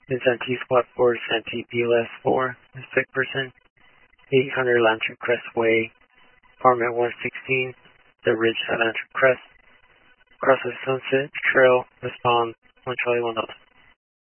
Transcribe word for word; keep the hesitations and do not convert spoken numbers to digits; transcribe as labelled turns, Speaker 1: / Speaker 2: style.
Speaker 1: Santee Squad four, Santee B L S four, a sick person. eight hundred Lantern Crest Way, apartment one sixteen, The Ridge at Lantern Crest. Cross the Sunset Trail, respond one Charlie one Delta.